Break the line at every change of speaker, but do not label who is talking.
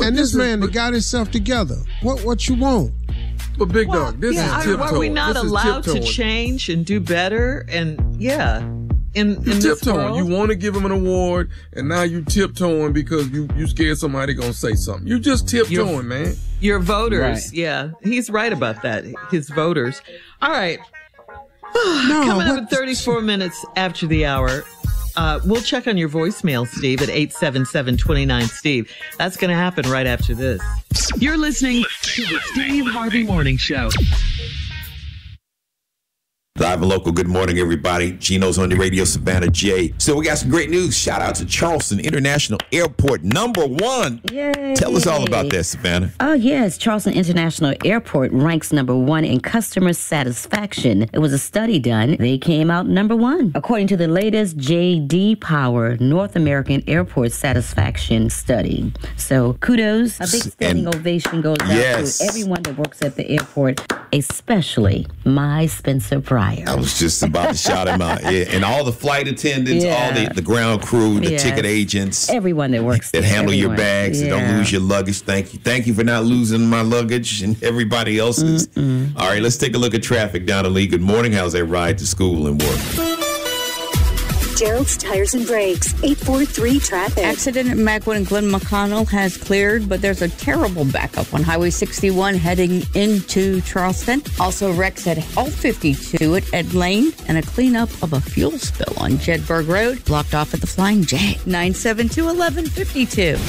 And this man that got himself together. What you want?
But Big Dog, this is tiptoeing.
Are we not allowed to change and do better? And in this world?
You want to give him an award, and now you tiptoeing because you scared somebody gonna say something. You just tiptoeing, man.
Your voters,
right.
Yeah, he's right about that. His voters. All right. Coming up at 34 minutes after the hour. We'll check on your voicemail, Steve, at 877-29-STEVE. That's going to happen right after this.
You're listening to the Steve Harvey Morning Show.
Live and local, good morning, everybody. Gino's on the radio, Savannah J. So we got some great news. Shout out to Charleston International Airport, #1.
Yay.
Tell us all about that, Savannah.
Oh, yes. Charleston International Airport ranks #1 in customer satisfaction. It was a study done. They came out #1. According to the latest J.D. Power North American Airport Satisfaction Study. So kudos. A big standing ovation goes out to everyone that works at the airport, especially my Spencer Pryor.
I was just about to shout him out. Yeah. And all the flight attendants, all the ground crew, the ticket agents.
Everyone that works
that
there,
handle your bags, that don't lose your luggage. Thank you. Thank you for not losing my luggage and everybody else's. All right, let's take a look at traffic down the Lee. Good morning. How's that ride to school and work?
Gerald's Tires and Brakes, 843 traffic.
Accident at Macwood and Glen McConnell has cleared, but there's a terrible backup on Highway 61 heading into Charleston. Also wrecks at L52 at Ed Lane and a cleanup of a fuel spill on Jedburgh Road, blocked off at the Flying J. 972-1152.